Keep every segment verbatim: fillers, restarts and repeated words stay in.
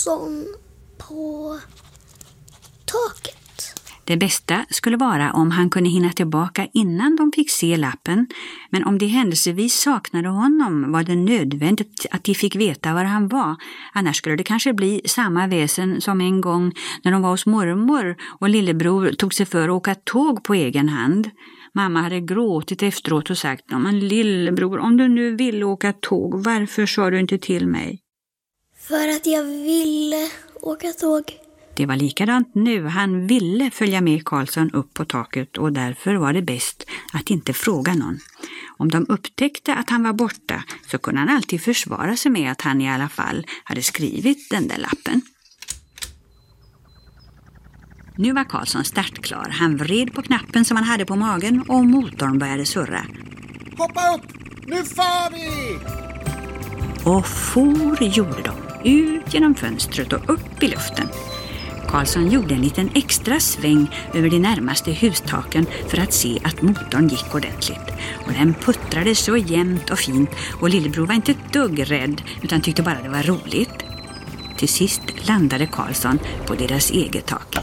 Karlsson på taket. Det bästa skulle vara om han kunde hinna tillbaka innan de fick se lappen, men om de händelsevis saknade honom var det nödvändigt att de fick veta var han var. Annars skulle det kanske bli samma väsen som en gång när de var hos mormor och lillebror tog sig för att åka tåg på egen hand. Mamma hade gråtit efteråt och sagt: men lillebror, om du nu ville åka tåg, varför sa du inte till mig? För att jag ville åka tåg. Det var likadant nu. Han ville följa med Karlsson upp på taket och därför var det bäst att inte fråga någon. Om de upptäckte att han var borta så kunde han alltid försvara sig med att han i alla fall hade skrivit den där lappen. Nu var Karlsson startklar. Han vred på knappen som han hade på magen och motorn började surra. Hoppa upp! Nu far vi! Och for gjorde de, ut genom fönstret och upp i luften. Karlsson gjorde en liten extra sväng över de närmaste hustaken för att se att motorn gick ordentligt. Och den puttrade så jämnt och fint och lillebror var inte ett dugg rädd utan tyckte bara det var roligt. Till sist landade Karlsson på deras eget tak.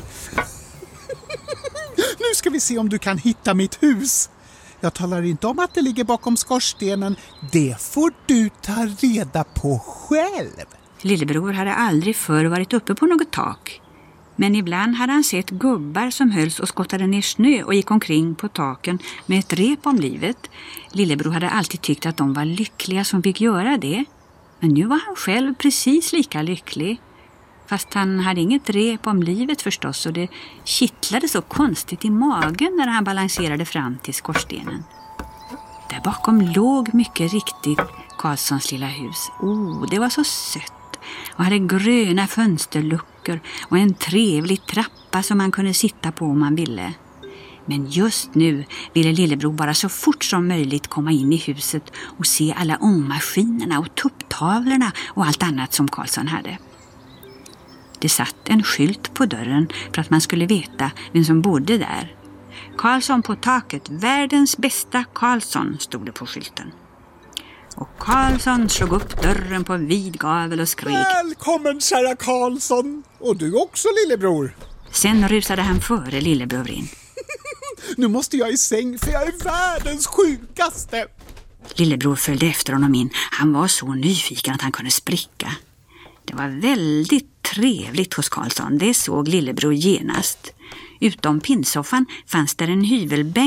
Nu ska vi se om du kan hitta mitt hus. Jag talar inte om att det ligger bakom skorstenen. Det får du ta reda på själv. Lillebror hade aldrig förr varit uppe på något tak. Men ibland hade han sett gubbar som hölls och skottade ner snö och gick omkring på taken med ett rep om livet. Lillebror hade alltid tyckt att de var lyckliga som fick göra det. Men nu var han själv precis lika lycklig. Fast han hade inget rep om livet förstås och det kittlade så konstigt i magen när han balanserade fram till skorstenen. Där bakom låg mycket riktigt Karlssons lilla hus. Oh, det var så sött och hade gröna fönsterluckor och en trevlig trappa som man kunde sitta på om man ville. Men just nu ville lillebror bara så fort som möjligt komma in i huset och se alla ångmaskinerna och tupptavlorna och allt annat som Karlsson hade. Det satt en skylt på dörren för att man skulle veta vem som bodde där. Karlsson på taket, världens bästa Karlsson, stod det på skylten. Och Karlsson slog upp dörren på vid gavel och skrek: Välkommen kära Karlsson! Och du också lillebror. Sen rusade han före lillebror in. Nu måste jag i säng för jag är världens sjukaste. Lillebror följde efter honom in. Han var så nyfiken att han kunde spricka. Det var väldigt trevligt hos Karlsson, det såg lillebror genast. Utom pinnsoffan fanns där en hyvelbänk